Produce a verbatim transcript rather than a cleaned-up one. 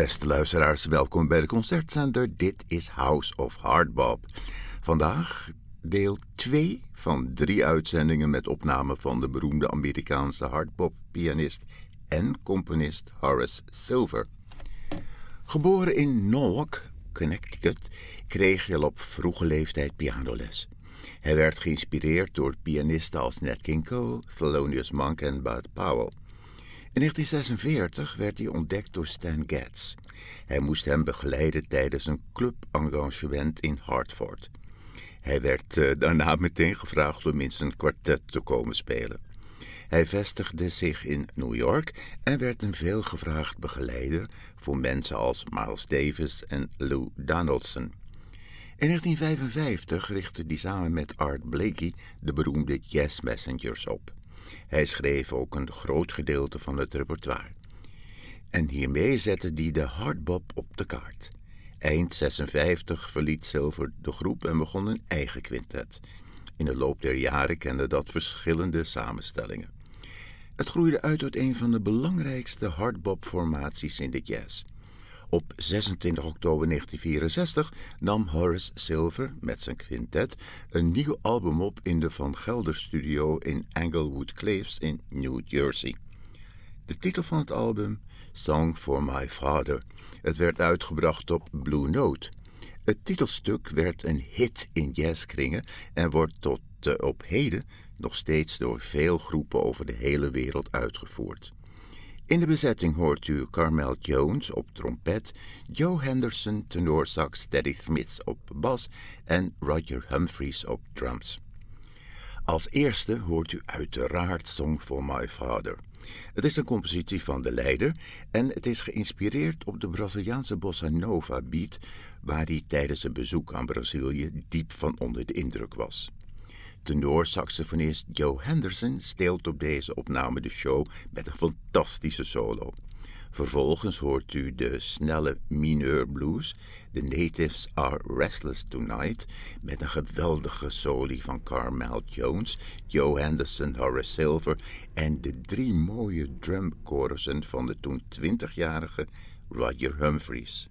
Beste luisteraars, welkom bij de Concertzender. Dit is House of Hardbop. Vandaag deel twee van drie uitzendingen met opname van de beroemde Amerikaanse hardbop-pianist en componist Horace Silver. Geboren in Norwalk, Connecticut, kreeg hij al op vroege leeftijd pianoles. Hij werd geïnspireerd door pianisten als Nat King Cole, Thelonious Monk en Bud Powell. In negentien zesenveertig werd hij ontdekt door Stan Getz. Hij moest hem begeleiden tijdens een clubengagement in Hartford. Hij werd uh, daarna meteen gevraagd om in zijn kwartet te komen spelen. Hij vestigde zich in New York en werd een veelgevraagd begeleider voor mensen als Miles Davis en Lou Donaldson. In negentien vijfenvijftig richtte hij samen met Art Blakey de beroemde Jazz Messengers op. Hij schreef ook een groot gedeelte van het repertoire. En hiermee zette hij de hardbop op de kaart. Eind zesenvijftig verliet Silver de groep en begon een eigen quintet. In de loop der jaren kende dat verschillende samenstellingen. Het groeide uit tot een van de belangrijkste hardbop-formaties in de jazz. Op zesentwintig oktober negentien vierenzestig nam Horace Silver met zijn quintet een nieuw album op in de Van Gelder Studio in Englewood Cliffs in New Jersey. De titel van het album, Song for My Father. Het werd uitgebracht op Blue Note. Het titelstuk werd een hit in jazzkringen en wordt tot uh, op heden nog steeds door veel groepen over de hele wereld uitgevoerd. In de bezetting hoort u Carmel Jones op trompet, Joe Henderson tenorsax, Teddy Smits op bas en Roger Humphries op drums. Als eerste hoort u uiteraard Song for My Father. Het is een compositie van de leider en het is geïnspireerd op de Braziliaanse bossa nova beat, waar hij tijdens een bezoek aan Brazilië diep van onder de indruk was. Tenorsaxofonist Joe Henderson steelt op deze opname de show met een fantastische solo. Vervolgens hoort u de snelle mineur blues, The Natives Are Restless Tonight, met een geweldige soli van Carmel Jones, Joe Henderson, Horace Silver en de drie mooie drumchorussen van de toen twintigjarige Roger Humphries.